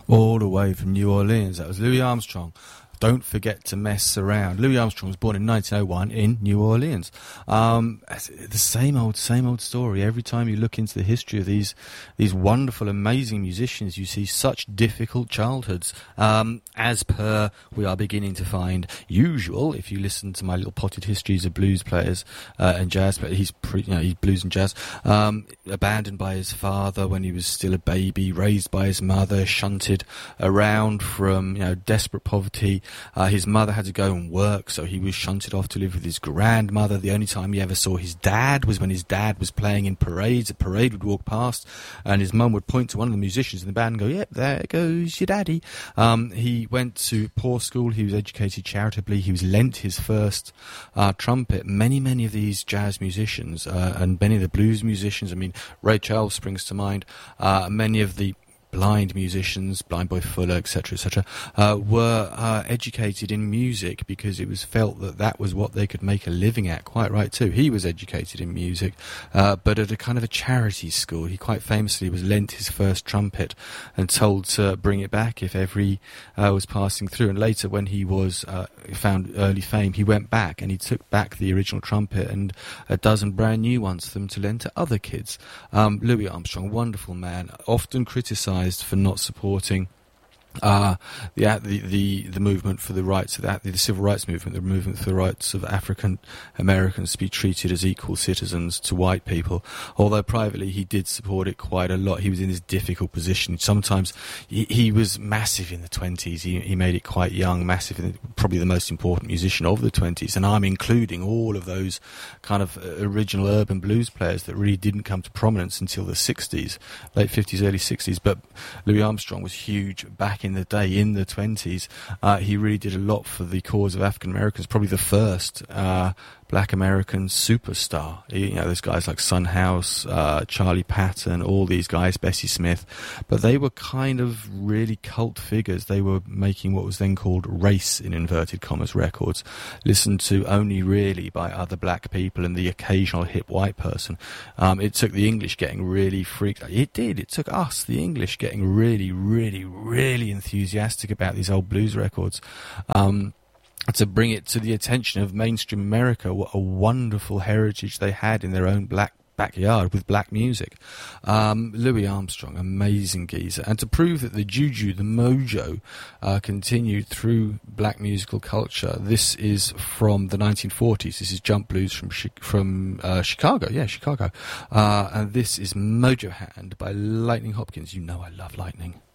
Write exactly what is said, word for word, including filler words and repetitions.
All the way from New Orleans. That was Louis Armstrong. Don't forget to mess around. Louis Armstrong was born in nineteen oh one in New Orleans. Um, the same old, same old story. Every time you look into the history of these these wonderful, amazing musicians, you see such difficult childhoods. Um, as per, we are beginning to find usual. If you listen to my little potted histories of blues players uh, and jazz players, he's pre, you know, he's blues and jazz. Um, abandoned by his father when he was still a baby, raised by his mother, shunted around from you know desperate poverty. Uh, his mother had to go and work, so he was shunted off to live with his grandmother. The only time he ever saw his dad was when his dad was playing in parades. A parade would walk past, and his mum would point to one of the musicians in the band and go, "Yep, there goes your daddy." Um, he went to poor school. He was educated charitably. He was lent his first uh, trumpet. Many, many of these jazz musicians uh, and many of the blues musicians, I mean, Ray Charles springs to mind, uh, many of the blind musicians, Blind Boy Fuller, et cetera, et cetera, uh, were uh, educated in music because it was felt that that was what they could make a living at. Quite right, too. He was educated in music, uh, but at a kind of a charity school. He quite famously was lent his first trumpet and told to bring it back if ever he uh, was passing through. And later, when he was uh, found early fame, he went back and he took back the original trumpet and a dozen brand new ones for them to lend to other kids. Um, Louis Armstrong, wonderful man, often criticised for not supporting uh, the, the the the movement for the rights of the, the civil rights movement, the movement for the rights of African Americans to be treated as equal citizens to white people. Although privately he did support it quite a lot. He was in this difficult position. Sometimes he, he was massive in the twenties. He, he made it quite young, massive, in the, probably the most important musician of the twenties. And I'm including all of those kind of original urban blues players that really didn't come to prominence until the sixties, late fifties, early sixties. But Louis Armstrong was huge back in the day, in the twenties. Uh, he really did a lot for the cause of African Americans, probably the first uh, black American superstar. You know, there's guys like Son House, uh, Charlie Patton, all these guys, Bessie Smith, but they were kind of really cult figures. They were making what was then called race, in inverted commas, records, listened to only really by other black people and the occasional hip white person. Um, it took the English getting really freaked out. It did. It took us, the English, getting really, really, really enthusiastic about these old blues records. Um, to bring it to the attention of mainstream America, what a wonderful heritage they had in their own black backyard with black music. Um, Louis Armstrong, amazing geezer. And to prove that the juju, the mojo, uh, continued through black musical culture, this is from the nineteen forties. This is Jump Blues from from uh, Chicago. Yeah, Chicago. Uh, and this is Mojo Hand by Lightning Hopkins. You know I love Lightning.